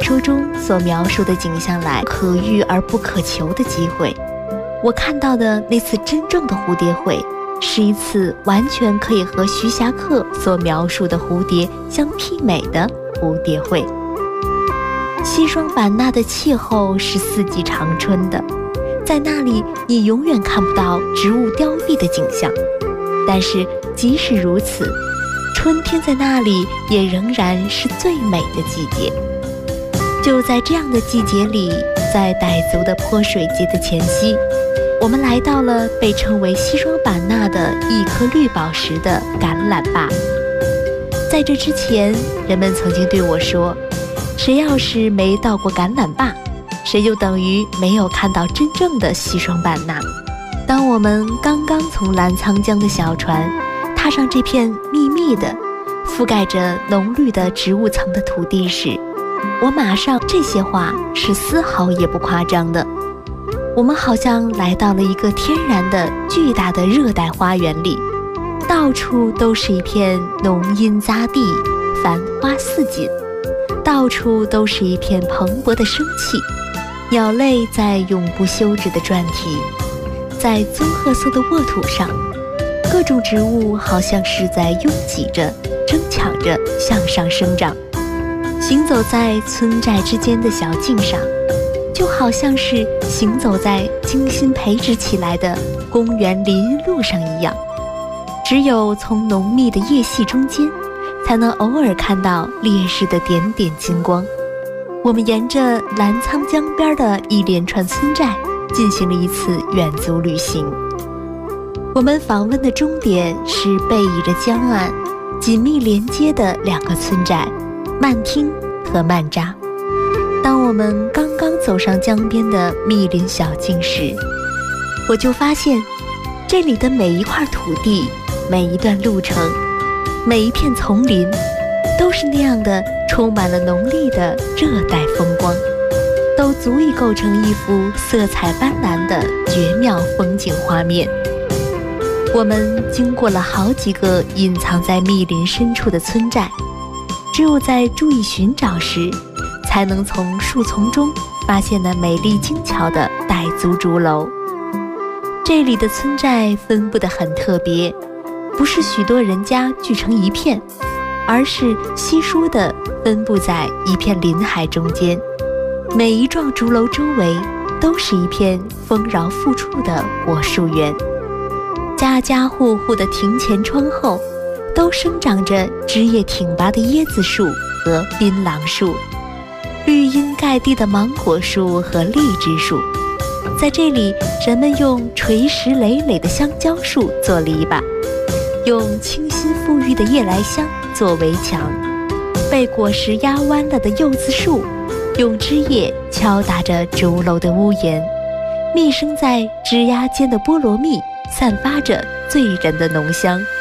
说中所描述的景象来可遇而不可求的机会。我看到的那次真正的蝴蝶会，是一次完全可以和徐霞客所描述的蝴蝶相媲美的蝴蝶会。西双版纳的气候是四季常春的，在那里你永远看不到植物凋敝的景象，但是即使如此，春天在那里也仍然是最美的季节。就在这样的季节里，在傣族的泼水节的前夕，我们来到了被称为西双版纳的一颗绿宝石的橄榄坝。在这之前，人们曾经对我说，谁要是没到过橄榄坝，谁就等于没有看到真正的西双版纳。当我们刚刚从澜沧江的小船踏上这片密密的覆盖着浓绿的植物层的土地时，我马上这些话是丝毫也不夸张的。我们好像来到了一个天然的巨大的热带花园里，到处都是一片浓荫匝地，繁花似锦，到处都是一片蓬勃的生气，鸟类在永不休止的转啼，在棕褐色的沃土上，各种植物好像是在拥挤着争抢着向上生长。行走在村寨之间的小径上，就好像是行走在精心培植起来的公园林荫路上一样。只有从浓密的叶隙中间，才能偶尔看到烈日的点点金光。我们沿着澜沧江边的一连串村寨进行了一次远足旅行。我们访问的终点是背倚着江岸紧密连接的两个村寨，曼听和曼扎。当我们刚刚走上江边的密林小径时，我就发现这里的每一块土地，每一段路程，每一片丛林，都是那样的充满了浓丽的热带风光，都足以构成一幅色彩斑斓的绝妙风景画面。我们经过了好几个隐藏在密林深处的村寨，只有在注意寻找时，才能从树丛中发现那美丽精巧的傣族竹楼。这里的村寨分布得很特别，不是许多人家聚成一片，而是稀疏地分布在一片林海中间。每一幢竹楼周围都是一片丰饶富庶的果树园，家家户户的庭前窗后都生长着枝叶挺拔的椰子树和槟榔树，绿荫盖地的芒果树和荔枝树。在这里，人们用垂实累累的香蕉树做篱笆，用清新馥郁的夜来香做围墙，被果实压弯了的柚子树用枝叶敲打着竹楼的屋檐，密生在枝桠间的菠萝蜜散发着醉人的浓香。